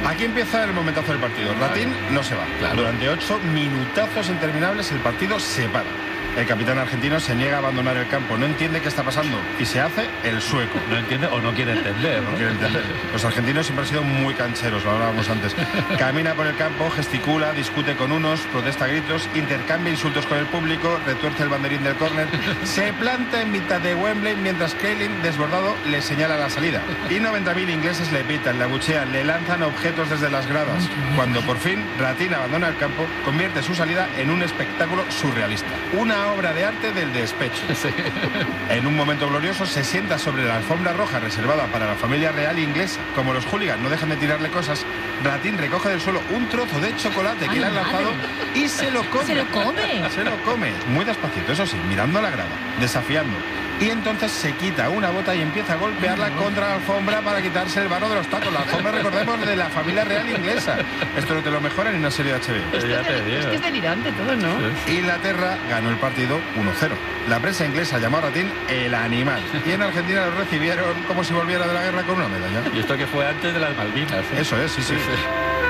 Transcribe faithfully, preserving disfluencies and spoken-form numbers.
Aquí empieza el momentazo del partido. Ratín no se va. Claro. Durante ocho minutazos interminables el partido se para. El capitán argentino se niega a abandonar el campo, no entiende qué está pasando y se hace el sueco. No entiende o no quiere entender, ¿no? No quiere entender. Los argentinos siempre han sido muy cancheros, lo hablábamos antes. Camina por el campo, gesticula, discute con unos, protesta a gritos, intercambia insultos con el público, retuerce el banderín del córner, se planta en mitad de Wembley mientras Kaelin, desbordado, le señala la salida. Y noventa mil ingleses le pitan, le abuchean, le lanzan objetos desde las gradas. Cuando por fin Ratín abandona el campo, convierte su salida en un espectáculo surrealista. Una obra de arte del despecho. Sí. En un momento glorioso se sienta sobre la alfombra roja reservada para la familia real inglesa. Como los hooligans no dejan de tirarle cosas, Ratín recoge del suelo un trozo de chocolate que Ay, le han lanzado madre. y se lo come. ¿Se lo come? Se lo come. Muy despacito, eso sí, mirando a la grada, desafiando. Y entonces se quita una bota y empieza a golpearla contra la alfombra para quitarse el barro de los tacos. La alfombra, recordemos, de la familia real inglesa. Esto no te lo mejoran en una serie de H B O. Esto Ya es, te del- digo. es que es delirante todo, ¿no? Inglaterra ganó el partido uno cero. La prensa inglesa llamó a Ratín el animal. Y en Argentina lo recibieron como si volviera de la guerra con una medalla. Y esto que fue antes de las Malvinas, ¿eh? Eso es, sí, sí. Sí, sí.